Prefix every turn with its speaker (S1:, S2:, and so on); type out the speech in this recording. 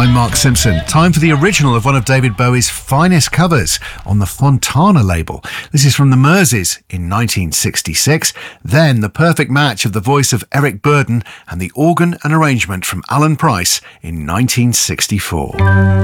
S1: I'm Mark Simpson. Time for the original of one of David Bowie's finest covers on the Fontana label. This is from the Merseys in 1966. Then the perfect match of the voice of Eric Burdon and the organ and arrangement from Alan Price in 1964.